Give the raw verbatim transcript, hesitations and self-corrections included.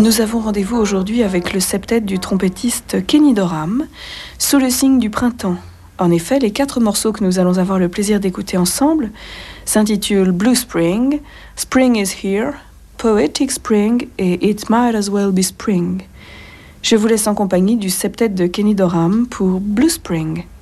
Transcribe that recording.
Nous avons rendez-vous aujourd'hui avec le septet du trompettiste Kenny Dorham, sous le signe du printemps. En effet, les quatre morceaux que nous allons avoir le plaisir d'écouter ensemble s'intitulent Blue Spring, Spring is Here, Poetic Spring et It Might As Well Be Spring. Je vous laisse en compagnie du septet de Kenny Dorham pour Blue Spring.